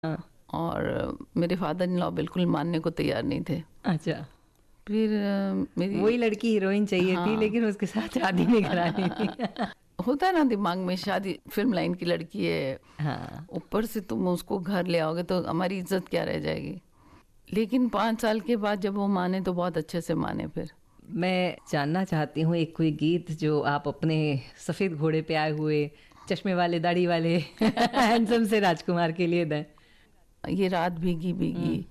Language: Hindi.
हाँ। और मेरे फादर इन लॉ बिल्कुल मानने को तैयार नहीं थे। अच्छा, फिर मेरी वही लड़की हीरोइन चाहिए थी, हाँ लेकिन उसके साथ शादी नहीं करानी थी। होता है ना दिमाग में, शादी फिल्म लाइन की लड़की है, हाँ। ऊपर से तुम उसको घर ले आओगे तो हमारी इज्जत क्या रह जाएगी। लेकिन 5 साल के बाद जब वो माने तो बहुत अच्छे से माने। फिर मैं जानना चाहती हूँ एक कोई गीत जो आप अपने सफ़ेद घोड़े पे आए हुए चश्मे वाले दाढ़ी वाले हैंडसम से राजकुमार के लिए दें। ये रात भीगी भीगी